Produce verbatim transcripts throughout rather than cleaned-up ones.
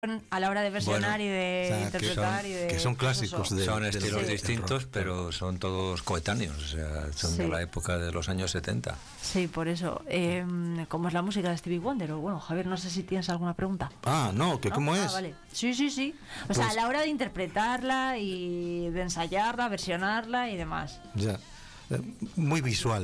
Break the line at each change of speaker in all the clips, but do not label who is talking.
a la hora de versionar
Bueno,
y de
o sea,
interpretar
que son,
y de
que son clásicos
eso.
de,
son
de
estilos
los- del
distintos,
rock.
pero son todos coetáneos, o sea, son
Sí.
de la época de los años setenta.
Sí, por eso. Eh, ¿Cómo es la música de Stevie Wonder? O bueno, Javier, no sé si tienes alguna pregunta.
Ah, no, que
¿No?
cómo
Ah,
es.
vale. Sí, sí, sí. O sea,
Pues-
a la hora de interpretarla y de ensayarla, versionarla y demás.
Ya. Eh, Muy visual.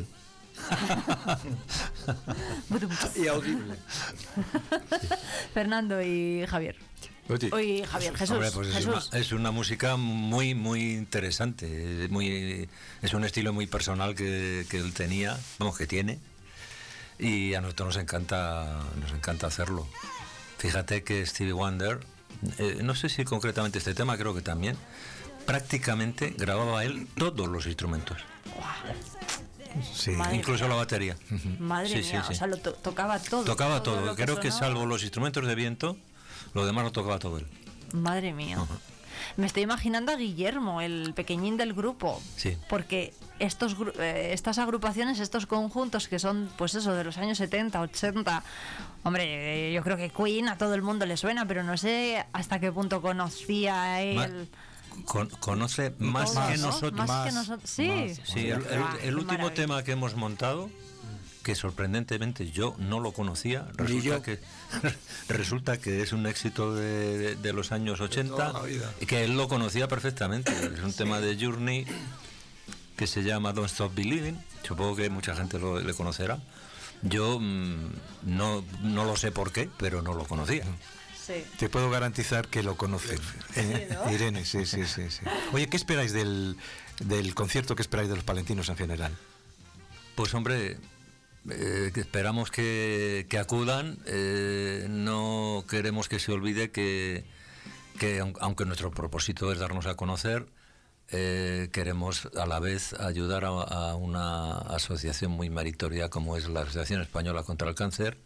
Y audible.
Fernando y Javier.
Oye,
Oye, Javier, Jesús.
Hombre, pues es,
Jesús.
una, es una música muy, muy interesante. Es, muy, es un estilo muy personal que, que él tenía, vamos, que tiene. Y a nosotros nos encanta, nos encanta hacerlo. Fíjate que Stevie Wonder, eh, no sé si concretamente este tema, creo que también, prácticamente grababa él todos los instrumentos,
sí.
Madre
incluso
mía.
la batería.
Madre
Sí, sí,
mía,
sí.
o sea, lo to- tocaba todo.
Tocaba todo,
lo
creo que
sonaba.
salvo los instrumentos de viento, lo demás lo tocaba todo él.
Madre mía. Me estoy imaginando a Guillermo, el pequeñín del grupo.
Sí.
Porque estos gru- eh, estas agrupaciones, estos conjuntos que son, pues eso, de los años setenta, ochenta. Hombre, eh, yo creo que Queen a todo el mundo le suena, pero no sé hasta qué punto conocía a él.
Ma- Con- conoce más
Todo,
que
¿no?
nosotros.
Más,
Más,
que nosotros. Sí.
más.
Sí, el, el-
Ah,
el
qué
último
maravilla.
tema que hemos montado, que sorprendentemente yo no lo conocía,
Ni
resulta
yo.
que resulta que es un éxito de, de- de los años ochenta
toda la vida.
y que él lo conocía perfectamente. Es un tema de Journey que se llama Don't Stop Believing. Supongo que mucha gente lo, le conocerá. Yo mm, no, no lo sé por qué, pero no lo conocía.
Sí.
Te puedo garantizar que lo conoces. Eh,
¿no?
Irene, sí, sí, sí, sí. Oye, ¿qué esperáis del, del concierto? ¿Qué esperáis de los palentinos en general?
Pues hombre, eh, que esperamos que, que acudan. Eh, no queremos que se olvide que, que aun- aunque nuestro propósito es darnos a conocer, eh, queremos a la vez ayudar a, a una asociación muy meritoria como es la Asociación Española contra el Cáncer.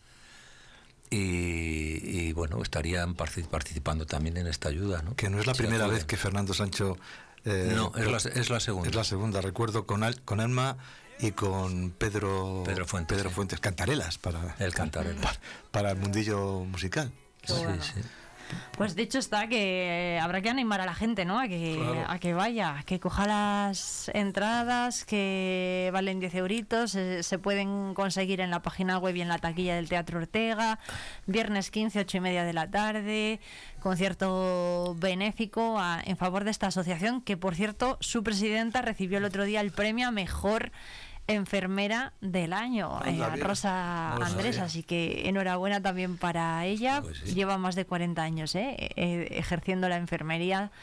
Y, y, bueno, estarían partic- participando también en esta ayuda, ¿no?
Que no es la
Si
primera
acuden.
vez que Fernando Sancho... eh,
No, es la, es la segunda.
Es la segunda, recuerdo con, Al- con Alma y con Pedro,
Pedro Fuentes,
Pedro
sí.
Fuentes, cantarelas para,
El cantarelo.
para, para el mundillo musical.
Qué
Sí,
bueno.
sí.
Pues dicho está que habrá que animar a la gente, ¿no? A que,
Claro.
a que vaya, que coja las entradas, que valen diez euritos, se, se pueden conseguir en la página web y en la taquilla del Teatro Ortega, viernes quince, ocho y media de la tarde, concierto benéfico a- en favor de esta asociación, que por cierto, su presidenta recibió el otro día el premio a mejor enfermera del año,
Anda,
eh, a
bien.
Rosa
No lo
Andrés,
sabía.
así que enhorabuena también para ella.
Pues sí.
Lleva más de cuarenta años ¿eh? Eh, ejerciendo la enfermería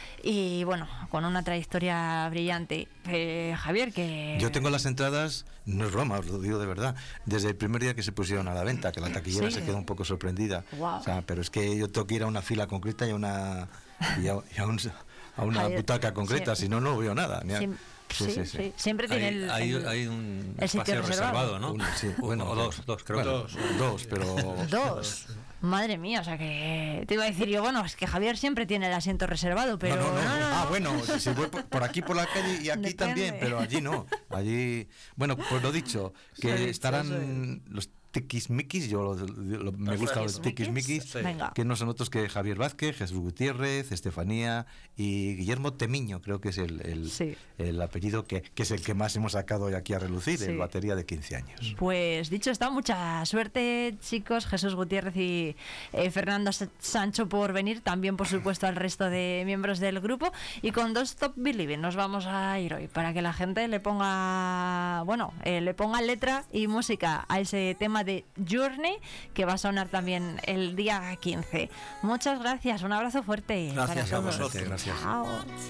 y bueno, con una trayectoria brillante. Eh, Javier, que...
Yo tengo las entradas, no es broma, os lo digo de verdad, desde el primer día que se pusieron a la venta, que la taquillera
Sí.
se quedó un poco sorprendida.
Guau.
O sea, pero es que yo tengo que ir a una fila concreta y a una, y a, y a un- a una
Javier,
butaca concreta,
sí.
si no, no veo nada. Ni a-
Siem- sí, sí, siempre tiene
Hay,
el,
hay,
el-
hay un
el sitio
espacio reservado, ¿no?
Uno, sí.
Bueno, o dos, dos, creo
Bueno,
que
dos, pero...
dos. Madre mía, o sea que te iba a decir yo, bueno, es que Javier siempre tiene el asiento reservado, pero
no, no, no.
no, no,
Ah,
no.
bueno, si voy por, por aquí por la calle y aquí
Depende.
también, pero allí no. Allí, bueno, pues lo dicho, que
Lo dicho,
estarán los tiquismiquis, yo lo- lo- me gustan los tiquismiquis,
Sí. Venga.
que no son otros que Javier Vázquez, Jesús Gutiérrez, Estefanía y Guillermo Temiño, creo que es el, el,
Sí.
el apellido que, que es el que más hemos sacado hoy aquí a relucir,
Sí.
el batería de quince años.
Pues dicho está, mucha suerte, chicos, Jesús Gutiérrez y eh, Fernando Sa- Sancho por venir, también por supuesto al resto de miembros del grupo, y con Don't Stop Believing nos vamos a ir hoy para que la gente le ponga, bueno, eh, le ponga letra y música a ese tema de Journey que va a sonar también el día quince. Muchas gracias, un abrazo fuerte.
Gracias
para
a
todos.
vosotros.
Gracias.
Chao.